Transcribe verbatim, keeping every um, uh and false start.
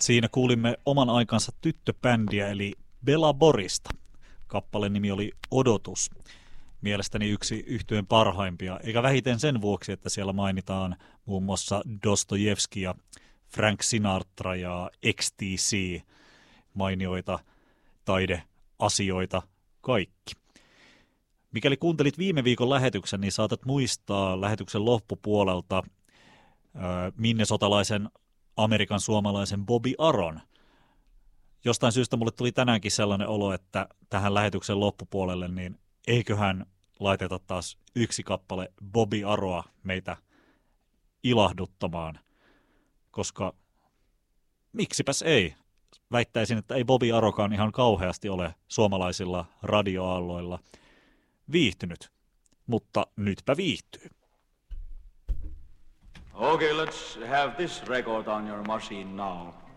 Siinä kuulimme oman aikansa tyttöbändiä eli Bela Borista. Kappaleen nimi oli Odotus. Mielestäni yksi yhtyeen parhaimpia, eikä vähiten sen vuoksi, että siellä mainitaan muun muassa Dostojevski ja Frank Sinatra ja X T C, mainioita taideasioita, kaikki. Mikäli kuuntelit viime viikon lähetyksen, niin saatat muistaa lähetyksen loppupuolelta äh, minnesotalaisen Amerikan suomalaisen Bobby Aron. Jostain syystä mulle tuli tänäänkin sellainen olo, että tähän lähetyksen loppupuolelle, niin eiköhän laiteta taas yksi kappale Bobby Aroa meitä ilahduttamaan, koska miksipäs ei. Väittäisin, että ei Bobby Arokaan ihan kauheasti ole suomalaisilla radioaalloilla viihtynyt, mutta nytpä viihtyy. Okay, let's have this record on your machine now.